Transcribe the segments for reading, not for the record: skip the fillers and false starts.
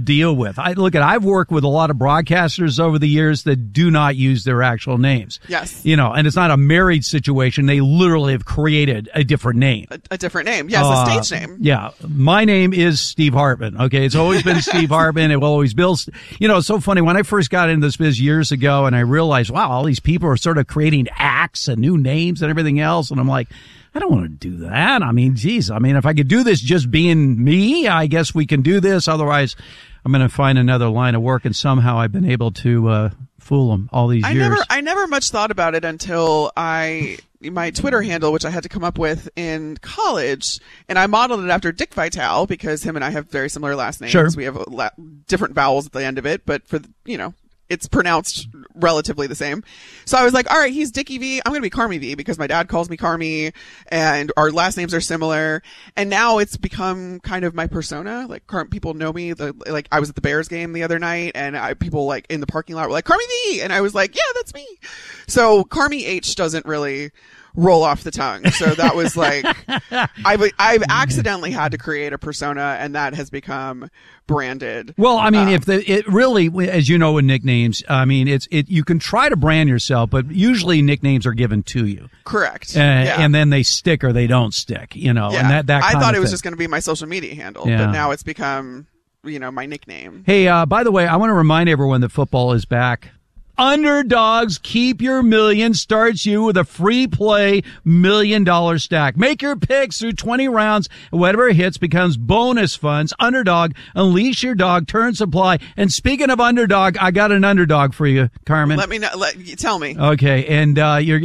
deal with. I've worked with a lot of broadcasters over the years that do not use their actual names. Yes. And it's not a married situation. They literally have created a different name. A different name. Yes, a stage name. Yeah. My name is Steve Hartman. Okay. It's always been Steve Hartman. It will always be. It's so funny. When I first got into this biz years ago and I realized, wow, all these people are sort of creating acts and new names and everything else. And I'm like, I don't want to do that. I mean, geez. I mean, if I could do this just being me, I guess we can do this. Otherwise, I'm going to find another line of work. And somehow I've been able to fool them all these years. I never much thought about it until my Twitter handle, which I had to come up with in college, and I modeled it after Dick Vitale because him and I have very similar last names. Sure. We have different vowels at the end of it, but it's pronounced relatively the same. So I was like, all right, he's Dickie V. I'm going to be Carmy V because my dad calls me Carmy and our last names are similar. And now it's become kind of my persona. Like people know me. Like I was at the Bears game the other night and people like in the parking lot were like, Carmy V. And I was like, yeah, that's me. So Carmy H doesn't really roll off the tongue. So that was like, I've accidentally had to create a persona and that has become branded. Well, I mean, it really, as you know, with nicknames, I mean, you can try to brand yourself, but usually nicknames are given to you. Correct. And then they stick or they don't stick, and that I kind thought of it was thing. just going to be my social media handle, Yeah. but now it's become, my nickname. Hey, by the way, I want to remind everyone that football is back. Underdogs Keep Your Million starts you with a free play $1 million stack. Make your picks through 20 rounds, and whatever hits becomes bonus funds. Underdog, unleash your dog, turn supply. And speaking of underdog, I got an underdog for you, Carmen. Let me know. Tell me. Okay, and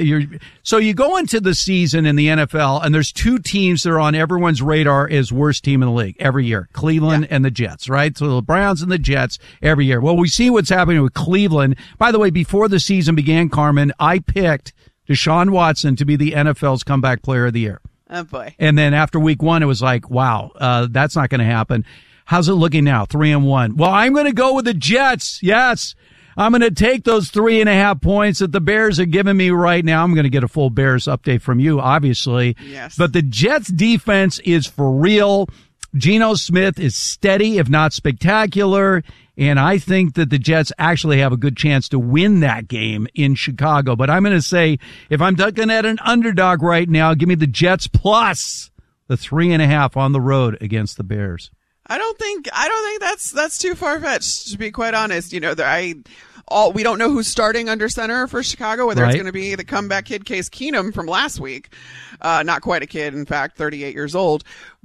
so you go into the season in the NFL, and there's two teams that are on everyone's radar as worst team in the league every year: Cleveland and the Jets. Right? So the Browns and the Jets every year. Well, we see what's happening with Cleveland. By the way, before the season began, Carmen, I picked Deshaun Watson to be the NFL's comeback player of the year. Oh boy! And then after week one, it was like, wow, that's not going to happen. How's it looking now? 3-1. Well, I'm going to go with the Jets. Yes. I'm going to take those 3.5 points that the Bears are giving me right now. I'm going to get a full Bears update from you, obviously. Yes. But the Jets defense is for real. Geno Smith is steady, if not spectacular. And I think that the Jets actually have a good chance to win that game in Chicago. But I'm going to say, if I'm looking at an underdog right now, give me the Jets plus the 3.5 on the road against the Bears. I don't think that's too far-fetched, to be quite honest. We don't know who's starting under center for Chicago, whether it's going to be the comeback kid Case Keenum from last week, not quite a kid, in fact, 38 years old,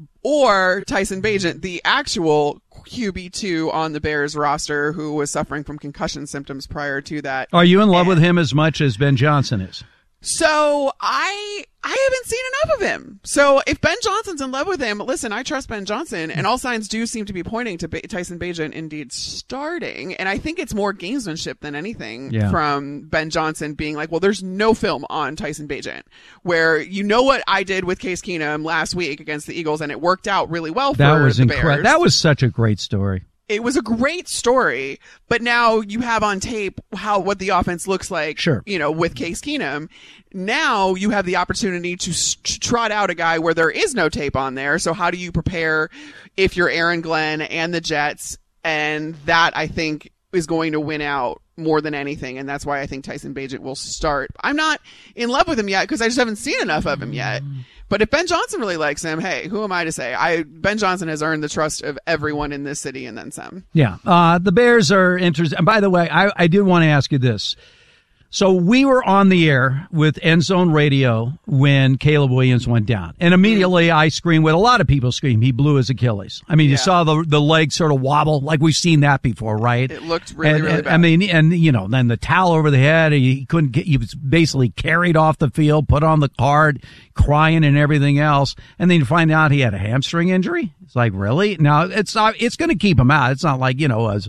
or Tyson Bagent, the actual QB2 on the Bears roster who was suffering from concussion symptoms prior to that. Are you in love with him as much as Ben Johnson is? So I haven't seen enough of him. So if Ben Johnson's in love with him, listen, I trust Ben Johnson, and all signs do seem to be pointing to Tyson Bagent indeed starting. And I think it's more gamesmanship than anything from Ben Johnson being like, well, there's no film on Tyson Bagent, where what I did with Case Keenum last week against the Eagles, and it worked out really well for the Bears. That was such a great story. It was a great story, but now you have on tape what the offense looks like, sure. With Case Keenum. Now you have the opportunity to trot out a guy where there is no tape on there. So how do you prepare if you're Aaron Glenn and the Jets? And that, I think, is going to win out more than anything. And that's why I think Tyson Bagent will start. I'm not in love with him yet because I just haven't seen enough of him yet. But if Ben Johnson really likes him, hey, who am I to say? Ben Johnson has earned the trust of everyone in this city and then some. Yeah. The Bears are interested. And by the way, I did want to ask you this. So we were on the air with End Zone Radio when Caleb Williams went down. And immediately I screamed what a lot of people scream. He blew his Achilles. I mean, you saw the leg sort of wobble like we've seen that before, right? It looked really bad. I mean, and then the towel over the head, he was basically carried off the field, put on the card, crying and everything else. And then you find out he had a hamstring injury. It's like, really? Now it's going to keep him out. It's not like,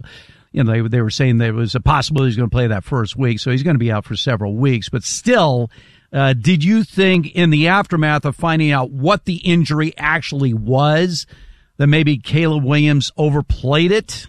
they were saying there was a possibility he's going to play that first week, so he's going to be out for several weeks. But still, did you think in the aftermath of finding out what the injury actually was that maybe Caleb Williams overplayed it?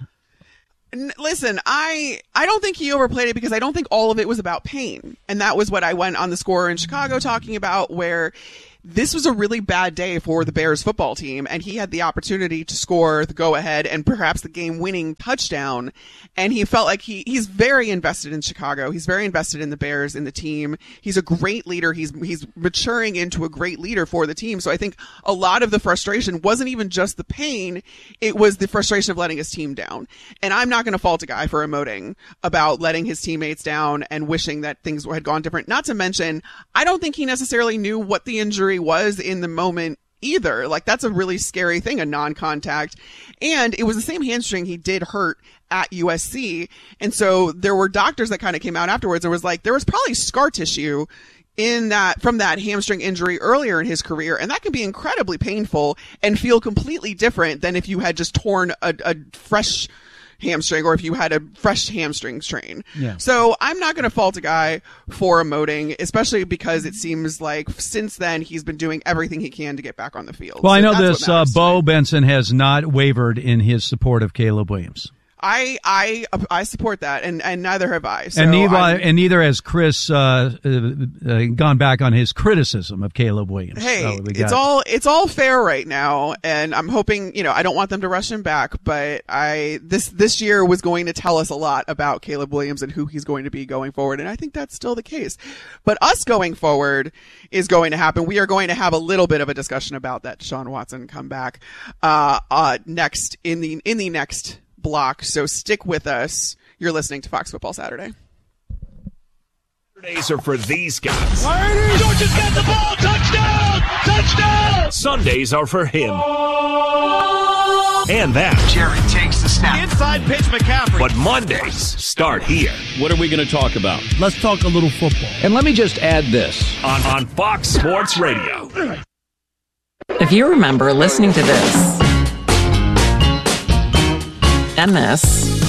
Listen, I don't think he overplayed it because I don't think all of it was about pain. And that was what I went on the Score in Chicago talking about, where this was a really bad day for the Bears football team, and he had the opportunity to score the go-ahead and perhaps the game-winning touchdown, and he felt like he's very invested in Chicago. He's very invested in the Bears, in the team. He's a great leader. He's maturing into a great leader for the team. So I think a lot of the frustration wasn't even just the pain, it was the frustration of letting his team down. And I'm not going to fault a guy for emoting about letting his teammates down and wishing that things had gone different. Not to mention, I don't think he necessarily knew what the injury was in the moment either. Like, that's a really scary thing, a non-contact. And it was the same hamstring he did hurt at USC. And so there were doctors that kind of came out afterwards. There was probably scar tissue from that hamstring injury earlier in his career. And that can be incredibly painful and feel completely different than if you had just torn a fresh hamstring or if you had a fresh hamstring strain. Yeah. So I'm not going to fault a guy for emoting, especially because it seems like since then he's been doing everything he can to get back on the field. Well, so I know this Bo Benson has not wavered in his support of Caleb Williams. I support that, and neither have I. So and neither has Chris gone back on his criticism of Caleb Williams. Hey, so it's all fair right now, and I'm hoping, I don't want them to rush him back, but this year was going to tell us a lot about Caleb Williams and who he's going to be going forward, and I think that's still the case. But us going forward is going to happen. We are going to have a little bit of a discussion about that Deshaun Watson comeback next in the next block, so stick with us. You're listening to Fox Football Saturday. Saturdays are for these guys. Georgia's got the ball. Touchdown! Touchdown! Sundays are for him. And that. Jared takes the snap. Inside pitch, McCaffrey. But Mondays start here. What are we going to talk about? Let's talk a little football. And let me just add this. On Fox Sports Radio. If you remember listening to this, and this,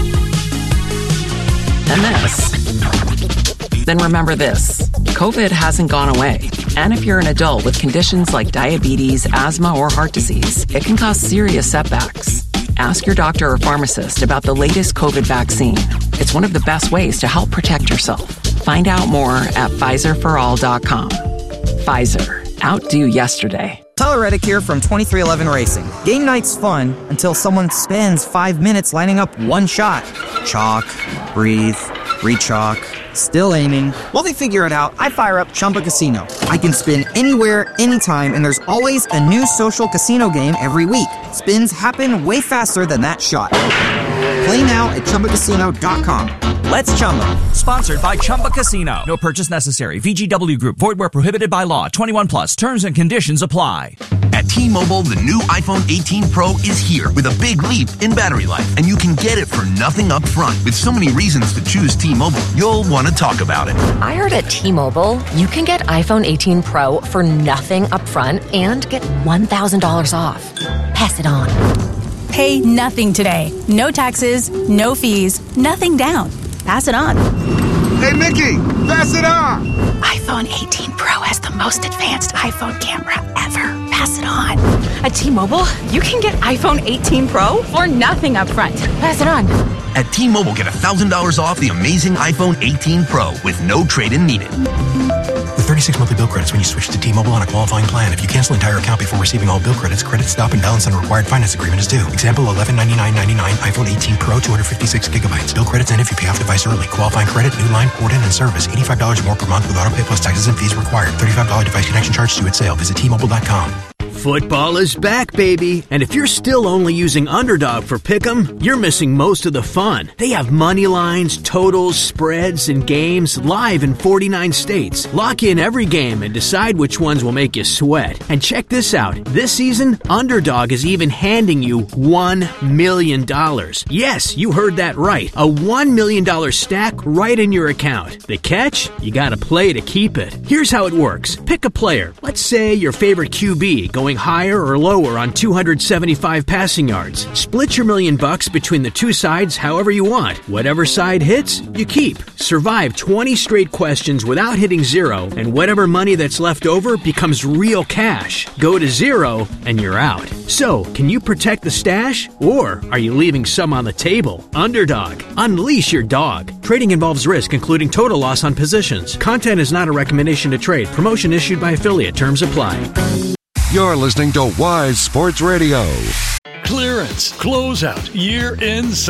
then remember this. COVID hasn't gone away. And if you're an adult with conditions like diabetes, asthma, or heart disease, it can cause serious setbacks. Ask your doctor or pharmacist about the latest COVID vaccine. It's one of the best ways to help protect yourself. Find out more at PfizerForAll.com. Pfizer. Outdo yesterday. Tyler Reddick here from 2311 Racing. Game night's fun until someone spends 5 minutes lining up one shot. Chalk, breathe, re-chalk, still aiming. While they figure it out, I fire up Chumba Casino. I can spin anywhere, anytime, and there's always a new social casino game every week. Spins happen way faster than that shot. Play now at ChumbaCasino.com. Let's Chumba. Sponsored by Chumba Casino. No purchase necessary. VGW Group. Void where prohibited by law. 21 plus. Terms and conditions apply. At T-Mobile, the new iPhone 18 Pro is here with a big leap in battery life. And you can get it for nothing up front. With so many reasons to choose T-Mobile, you'll want to talk about it. I heard at T-Mobile, you can get iPhone 18 Pro for nothing up front and get $1,000 off. Pass it on. Pay nothing today. No taxes, no fees, nothing down. Pass it on. Hey, Mickey, pass it on. iPhone 18 Pro has the most advanced iPhone camera ever. Pass it on. At T-Mobile, you can get iPhone 18 Pro for nothing up front. Pass it on. At T-Mobile, get $1,000 off the amazing iPhone 18 Pro with no trade-in needed. With 36 monthly bill credits when you switch to T-Mobile on a qualifying plan. If you cancel entire account before receiving all bill credits, credit stop and balance on required finance agreement is due. Example, $1199.99 iPhone 18 Pro, 256 gigabytes. Bill credits end if you pay off device early. Qualifying credit, new line, port in, and service. $85 more per month with auto pay plus taxes and fees required. $35 device connection charge due at sale. Visit T-Mobile.com. Football is back, baby. And if you're still only using Underdog for Pick'em, you're missing most of the fun. They have money lines, totals, spreads, and games live in 49 states. Lock in every game and decide which ones will make you sweat. And check this out. This season, Underdog is even handing you $1 million. Yes, you heard that right. A $1 million stack right in your account. The catch? You gotta play to keep it. Here's how it works. Pick a player. Let's say your favorite QB going going higher or lower on 275 passing yards. Split your $1 million between the two sides however you want. Whatever side hits, you keep. Survive 20 straight questions without hitting zero, and whatever money that's left over becomes real cash. Go to zero, and you're out. So, can you protect the stash, or are you leaving some on the table? Underdog. Unleash your dog. Trading involves risk, including total loss on positions. Content is not a recommendation to trade. Promotion issued by affiliate. Terms apply. You're listening to Wise Sports Radio. Clearance, closeout, year-end